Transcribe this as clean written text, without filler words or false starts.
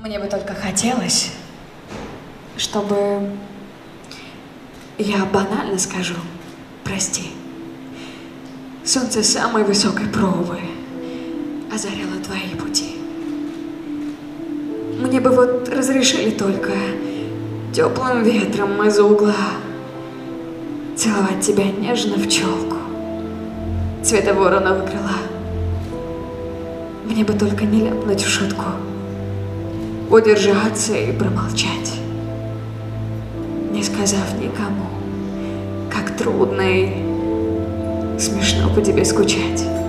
Мне бы только хотелось, чтобы я банально скажу «прости». Солнце самой высокой пробы озарило твои пути. Мне бы вот разрешили только теплым ветром из угла целовать тебя нежно в челку цвета вороного крыла. Мне бы только не ляпнуть в шутку, удержаться и промолчать, не сказав никому, как трудно и смешно по тебе скучать.